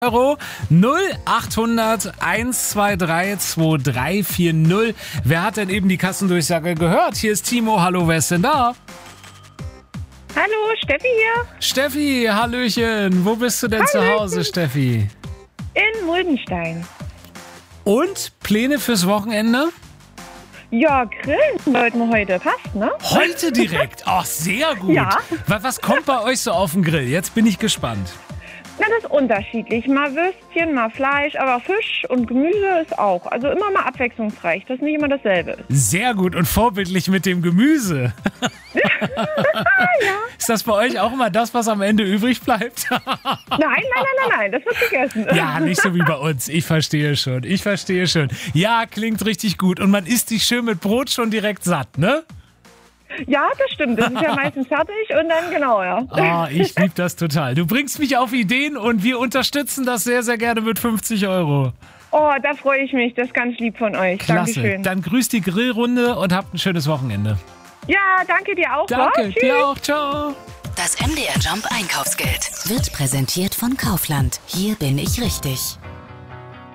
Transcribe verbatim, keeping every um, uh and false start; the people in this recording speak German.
Euro null achthundert hundertzweiundzwanzig zweiunddreißig. Wer hat denn eben die Kassendurchsage gehört? Hier ist Timo. Hallo, wer ist denn da? Hallo, Steffi hier. Steffi, Hallöchen. Wo bist du denn Hallöchen. zu Hause, Steffi? In Muldenstein. Und Pläne fürs Wochenende? Ja, grillen sollten wir heute. Passt, ne? Heute direkt. Ach, sehr gut. Ja. Was, was kommt bei euch so auf den Grill? Jetzt bin ich gespannt. Na, das ist unterschiedlich. Mal Würstchen, mal Fleisch, aber Fisch und Gemüse ist auch. Also immer mal abwechslungsreich, dass nicht immer dasselbe ist. Sehr gut und vorbildlich mit dem Gemüse. Ja. Ist das bei euch auch immer das, was am Ende übrig bleibt? Nein, nein, nein, nein, nein, das wird gegessen. Ja, nicht so wie bei uns. Ich verstehe schon, ich verstehe schon. Ja, klingt richtig gut. Und man isst sich schön mit Brot schon direkt satt, ne? Ja, das stimmt. Das ist ja meistens fertig und dann genau, ja. Ah, ich liebe das total. Du bringst mich auf Ideen und wir unterstützen das sehr, sehr gerne mit fünfzig Euro. Oh, da freue ich mich. Das ist ganz lieb von euch. Klasse. Dankeschön. Dann grüßt die Grillrunde und habt ein schönes Wochenende. Ja, danke dir auch. Danke, wa? Tschüss. dir auch. Ciao. Das M D R Jump Einkaufsgeld wird präsentiert von Kaufland. Hier bin ich richtig.